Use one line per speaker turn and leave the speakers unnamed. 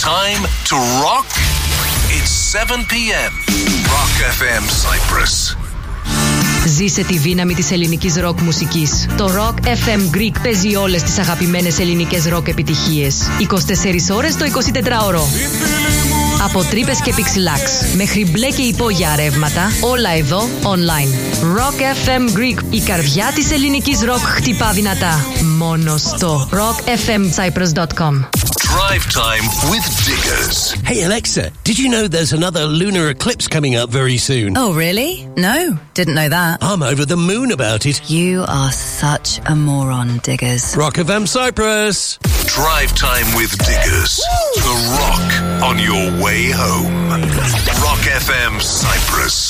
Time to rock. It's 7 p.m. Rock FM Cyprus.
Ζήσε τη δύναμη της ελληνικής ροκ μουσικής. Το Rock FM Greek παίζει όλες τις αγαπημένες ελληνικές ροκ επιτυχίες. 24 ώρες το 24ωρο. Από τρύπες και πιξιλάξ μέχρι μπλε και υπόγεια ρεύματα, όλα εδώ online. Rock FM Greek, η καρδιά της ελληνικής ροκ χτυπά δυνατά. Μόνο στο rockfmcyprus.com.
Drive time with Diggers.
Hey Alexa, did you know there's another lunar eclipse coming up very soon?
Oh, really? No, didn't know that.
I'm over the moon about it.
You are such a moron, Diggers.
Rock FM Cyprus.
Drive time with Diggers. The rock on your way home. Rock FM Cyprus.